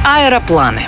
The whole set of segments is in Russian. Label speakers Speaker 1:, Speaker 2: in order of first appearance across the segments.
Speaker 1: Аэропланы.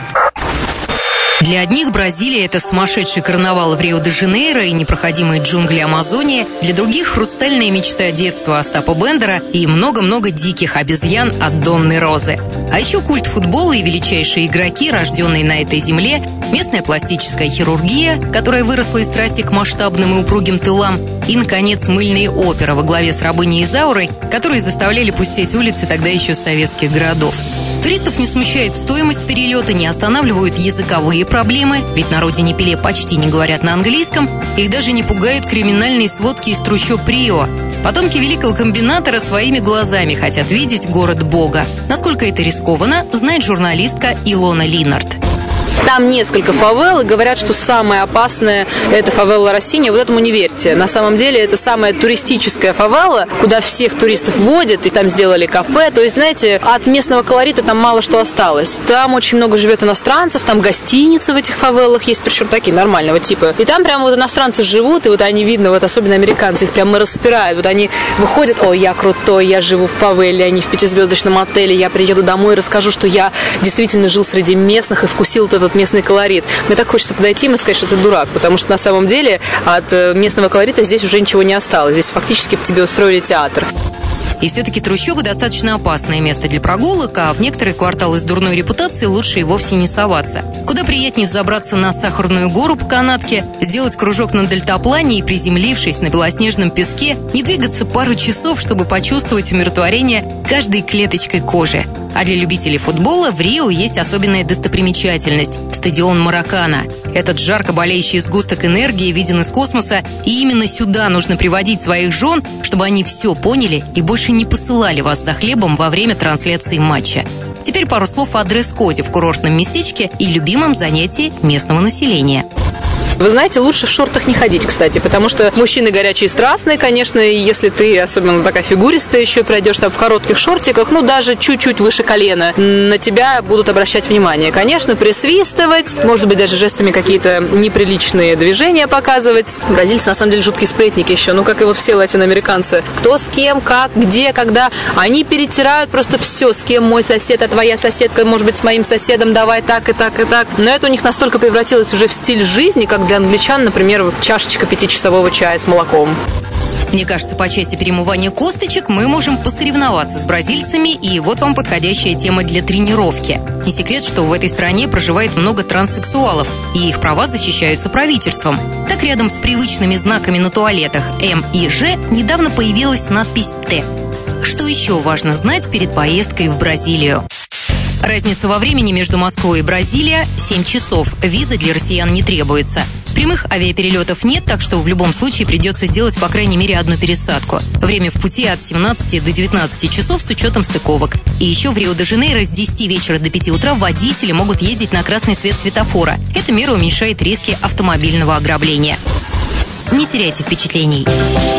Speaker 2: Для одних Бразилия – это сумасшедший карнавал в Рио-де-Жанейро и непроходимые джунгли Амазонии. Для других – хрустальная мечта детства Остапа Бендера и много-много диких обезьян от Донны Розы. А еще культ футбола и величайшие игроки, рожденные на этой земле, местная пластическая хирургия, которая выросла из страсти к масштабным и упругим тылам, и, наконец, мыльные оперы во главе с рабыней Изаурой, которые заставляли пустеть улицы тогда еще советских городов. Туристов не смущает стоимость перелета, не останавливают языковые проблемы, ведь на родине Пеле почти не говорят на английском, их даже не пугают криминальные сводки из трущоб Рио. Потомки великого комбинатора своими глазами хотят видеть город Бога. Насколько это рискованно, знает журналистка Илона Линард.
Speaker 3: Там несколько фавел, и говорят, что самая опасная – это фавела Россини. Вот этому не верьте. На самом деле, это самая туристическая фавела, куда всех туристов водят, и там сделали кафе. То есть, знаете, от местного колорита там мало что осталось. Там очень много живет иностранцев, там гостиницы в этих фавелах есть, причем такие нормального типа. И там прямо вот иностранцы живут, и вот они, видно, вот особенно американцы, их прямо распирают. Вот они выходят: ой, я крутой, я живу в фавеле, а не в 5-звездочном отеле, я приеду домой и расскажу, что я действительно жил среди местных и вкусил вот этот местный колорит. Мне так хочется подойти и сказать, что ты дурак, потому что на самом деле от местного колорита здесь уже ничего не осталось. Здесь фактически тебе устроили театр.
Speaker 2: И все-таки трущобы достаточно опасное место для прогулок, а в некоторые кварталы с дурной репутацией лучше и вовсе не соваться. Куда приятнее взобраться на Сахарную гору по канатке, сделать кружок на дельтаплане и, приземлившись на белоснежном песке, не двигаться пару часов, чтобы почувствовать умиротворение каждой клеточкой кожи. А для любителей футбола в Рио есть особенная достопримечательность – стадион Маракана. Этот жарко болеющий сгусток энергии виден из космоса, и именно сюда нужно приводить своих жен, чтобы они все поняли и больше не посылали вас за хлебом во время трансляции матча. Теперь пару слов о дресс-коде в курортном местечке и любимом занятии местного населения.
Speaker 3: Вы знаете, лучше в шортах не ходить, кстати, потому что мужчины горячие и страстные, конечно, и если ты, особенно такая фигуристая, еще пройдешь там в коротких шортиках, ну, даже чуть-чуть выше колена, на тебя будут обращать внимание. Конечно, присвистывать, может быть, даже жестами какие-то неприличные движения показывать. Бразильцы, на самом деле, жуткие сплетники еще, ну, как и вот все латиноамериканцы. Кто с кем, как, где, когда. Они перетирают просто все, с кем мой сосед, а твоя соседка, может быть, с моим соседом, давай так и так и так. Но это у них настолько превратилось уже в стиль жизни, как для англичан, например, чашечка 5-часового чая с молоком.
Speaker 2: Мне кажется, по части перемывания косточек мы можем посоревноваться с бразильцами, и вот вам подходящая тема для тренировки. Не секрет, что в этой стране проживает много транссексуалов, и их права защищаются правительством. Так, рядом с привычными знаками на туалетах М и Ж недавно появилась надпись Т. Что еще важно знать перед поездкой в Бразилию? Разница во времени между Москвой и Бразилией – 7 часов. Визы для россиян не требуется. Прямых авиаперелетов нет, так что в любом случае придется сделать по крайней мере одну пересадку. Время в пути от 17 до 19 часов с учетом стыковок. И еще в Рио-де-Жанейро с 10 вечера до 5 утра водители могут ездить на красный свет светофора. Эта мера уменьшает риски автомобильного ограбления. Не теряйте впечатлений.